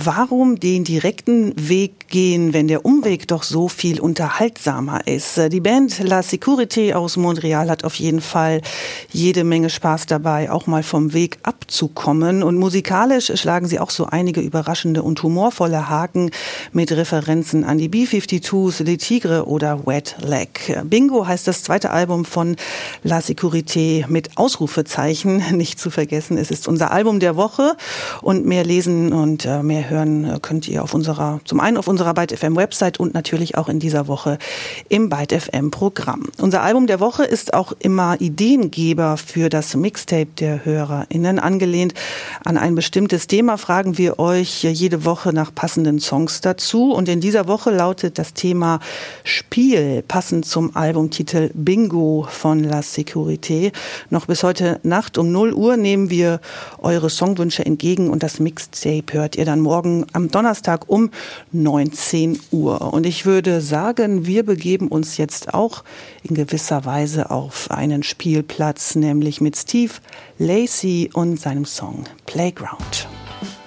Warum den direkten Weg gehen, wenn der Umweg doch so viel unterhaltsamer ist? Die Band La Sécurité aus Montreal hat auf jeden Fall jede Menge Spaß dabei, auch mal vom Weg abzukommen. Und musikalisch schlagen sie auch so einige überraschende und humorvolle Haken mit Referenzen an die B-52s, Les Tigres oder Wet Leg. Bingo heißt das zweite Album von La Sécurité mit Ausrufezeichen, nicht zu vergessen. Es ist unser Album der Woche und mehr lesen und mehr hören könnt ihr zum einen auf unserer Byte FM Website und natürlich auch in dieser Woche im Byte FM Programm. Unser Album der Woche ist auch immer Ideengeber für das Mixtape der HörerInnen. Angelehnt an ein bestimmtes Thema fragen wir euch jede Woche nach passenden Songs dazu und in dieser Woche lautet das Thema Spiel, passend zum Albumtitel Bingo von La Sécurité. Noch bis heute Nacht um 0 Uhr nehmen wir eure Songwünsche entgegen und das Mixtape hört ihr dann morgen am Donnerstag um 19 Uhr. Und ich würde sagen, wir begeben uns jetzt auch in gewisser Weise auf einen Spielplatz, nämlich mit Steve Lacy und seinem Song Playground.